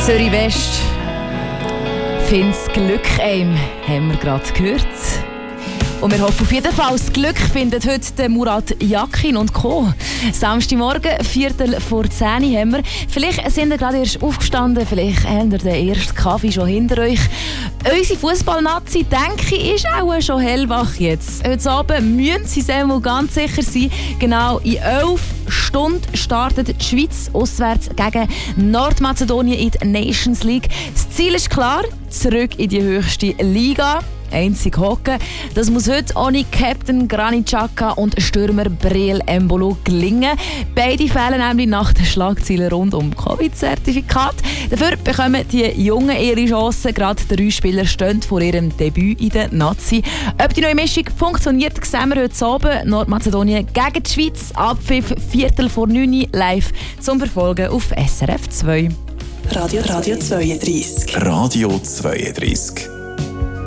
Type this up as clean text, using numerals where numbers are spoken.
Zürich West. Find's Glück einem, haben wir gerade gehört. Und wir hoffen auf jeden Fall, das Glück findet heute Murat Yakin und Co. Samstagmorgen, 9:45 haben wir. Vielleicht sind ihr gerade erst aufgestanden, vielleicht habt ihr den ersten Kaffee schon hinter euch. Unsere Fußballnazi, denke ich, ist auch schon hellwach jetzt. Heute Abend müssen sie es einmal ganz sicher sein. Genau in 11 Stunden startet die Schweiz auswärts gegen Nordmazedonien in der Nations League. Das Ziel ist klar, zurück in die höchste Liga. Einzig hocken. Das muss heute ohne Captain Granit Xhaka und Stürmer Breel Embolo gelingen. Beide fehlen nämlich nach den Schlagzeilen rund um Covid-Zertifikat. Dafür bekommen die Jungen ihre Chancen. Gerade 3 Spieler stehen vor ihrem Debüt in der Nazi. Ob die neue Mischung funktioniert, sehen wir heute Abend. Nordmazedonien gegen die Schweiz. Abpfiff 9:45 live zum Verfolgen auf SRF 2. Radio 32. Radio 32.